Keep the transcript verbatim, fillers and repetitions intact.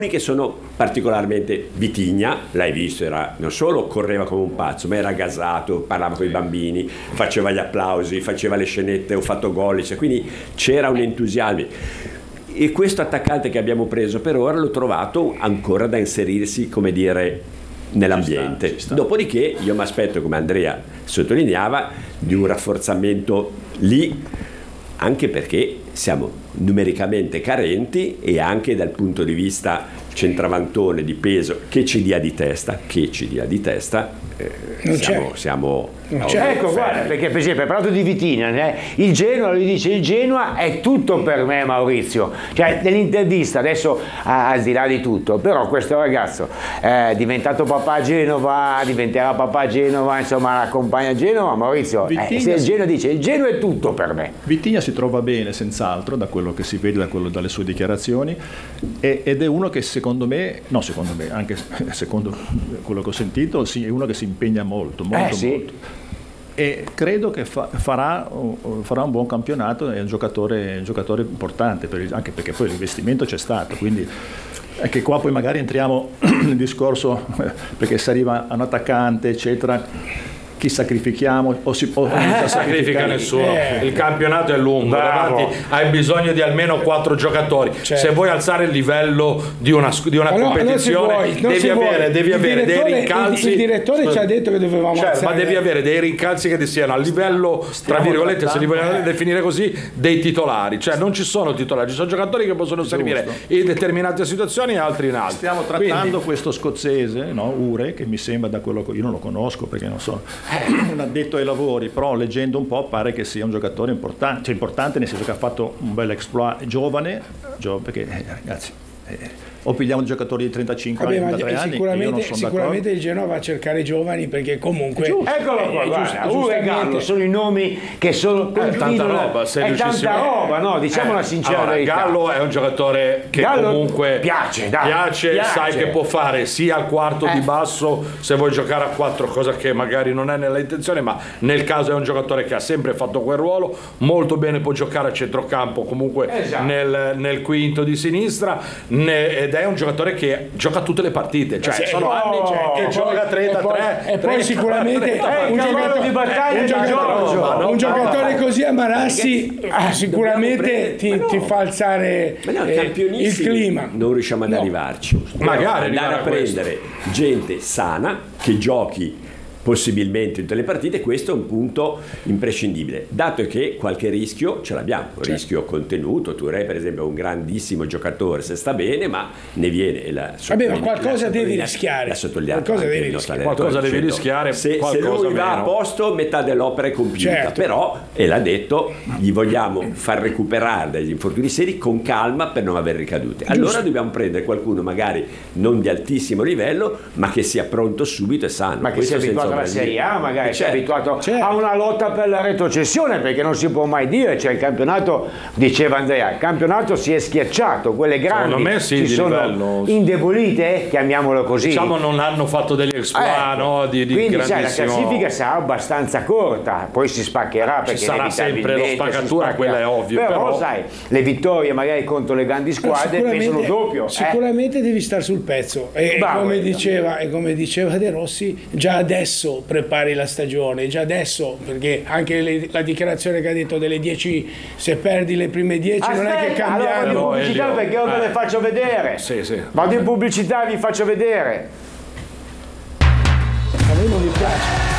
che sono particolarmente Vitigna, l'hai visto, era, non solo correva come un pazzo, ma era gasato, parlava con i bambini, faceva gli applausi, faceva le scenette, ho fatto gol, cioè, quindi c'era un entusiasmo. E questo attaccante che abbiamo preso per ora l'ho trovato ancora da inserirsi, come dire, nell'ambiente. Ci sta, ci sta. Dopodiché io mi aspetto, come Andrea sottolineava, di un rafforzamento lì, anche perché siamo numericamente carenti e anche dal punto di vista centravantone di peso che ci dia di testa, che ci dia di testa, eh, non siamo, c'è. siamo non c'è. Ecco, guarda, perché per esempio hai parlato di Vitigna, eh? Il Genoa, lui dice il Genoa è tutto per me, Maurizio, cioè nell'intervista adesso, al di là di tutto, però questo ragazzo è diventato papà a Genova, diventerà papà a Genova, insomma l'accompagna a Genova, Maurizio, eh, se il Genoa dice il Genoa è tutto per me. Vitigna si trova bene senz'altro, da quello che si vede, da quello, dalle sue dichiarazioni, e, ed è uno che secondo me, no secondo me, anche secondo quello che ho sentito, sì, è uno che si impegna molto, molto, eh, sì. molto. E credo che fa, farà, farà un buon campionato, è un giocatore, un giocatore importante, per il, anche perché poi l'investimento c'è stato, quindi è che qua poi magari entriamo nel discorso, perché se arriva un attaccante eccetera, chi sacrifichiamo o si può non sacrifica nessuno, eh. il campionato è lungo, Bravo. davanti hai bisogno di almeno quattro giocatori, certo. Se vuoi alzare il livello di una, di una Ma no, competizione non si vuoi, non devi si avere, vuoi. devi Il avere dei direttore- rincalzi, il, il direttore ci ha detto che dovevamo cioè, alzare, ma devi avere dei rincalzi che siano a livello, tra virgolette, se li vogliamo eh. definire così, dei titolari, cioè non ci sono titolari, ci sono giocatori che possono servire in determinate situazioni e altri in altre. Stiamo trattando Quindi, questo scozzese, no? Ure, che mi sembra, da quello che io non lo conosco perché non so, un addetto ai lavori, però leggendo un po' pare che sia un giocatore importante, cioè importante nel senso che ha fatto un bel exploit, giovane, giovane perché eh, ragazzi, eh, o pigliamo giocatori di trentacinque Vabbè, anni, ma trentatré anni, io non sicuramente, sono sicuramente il Genoa va a cercare i giovani perché comunque Eccolo qua, eh, guarda, giust- Ure e Gallo giustamente- sono i nomi che sono tanta continuano- roba, se è riuscissimo- tanta roba, no? Diciamo Eh, la sincera allora, verità. Gallo è un giocatore che Gallo comunque piace, dai, piace, piace. sai che può fare sia al quarto Eh. di basso se vuoi giocare a quattro, cosa che magari non è nella intenzione, ma nel caso è un giocatore che ha sempre fatto quel ruolo, molto bene può giocare a centrocampo, comunque Esatto. nel, nel quinto di sinistra, ne- ed è un giocatore che gioca tutte le partite, cioè Sì, sono oh, anni che e gioca poi- trentatré e poi, e poi sicuramente trenta, un il cavallo giocatore, di battaglia un di giocatore, Giorgio. Ma no, un giocatore ma- così a Marassi Ragazzi, sicuramente dobbiamo ti, prendere- ti ma no. fa alzare Ma no, eh, il campionissimi clima. non riusciamo ad No. arrivarci. Magari andare a arrivare a questo. prendere gente sana che giochi possibilmente in tutte le partite, questo è un punto imprescindibile, dato che qualche rischio ce l'abbiamo, Certo. rischio contenuto. Touré per esempio è un grandissimo giocatore se sta bene, ma ne viene e la Vabbè, ma sottolinea- qualcosa la devi sottolinea- rischiare. l'ha sottolineato Qualcosa anche devi il nostro rischiare. allenatore, Qualcosa devi dicendo, rischiare, se, se qualcosa lui va a meno. posto metà dell'opera è compiuta, Certo. però, e l'ha detto, gli vogliamo far recuperare dagli infortuni seri con calma per non aver ricadute. Allora dobbiamo prendere qualcuno magari non di altissimo livello, ma che sia pronto subito e sano. Ma che Questo sia senza abituato alla ombra di- Serie A, magari Eh, sia certo. abituato Certo. a una lotta per la retrocessione, perché non si può mai dire, cioè il campionato, diceva Andrea, il campionato si è schiacciato, quelle grandi Secondo me sì, si di sono livello. indebolite, chiamiamolo così. Diciamo non hanno fatto degli exploit, Ecco. no, di, di Quindi sai, la grandissimo. classifica sarà abbastanza corta, poi si spaccherà perché sarà sempre lo inevitabilmente si spaccatura, spaccherà. quella è ovvio, Però, però- sai, le vittorie magari contro le grandi squadre pesano doppio. eh. Sicuramente devi stare sul pezzo e, Bravo, come eh. diceva, e come diceva De Rossi, già adesso prepari la stagione, già adesso, perché anche le- la dichiarazione che ha detto delle dieci, se perdi le prime dieci non è che Aspetta, allora vado cambiamo. in No, pubblicità Elio. perché io ve le Eh. faccio vedere. Sì, sì. Vado in pubblicità e vi faccio vedere. A me non mi piace.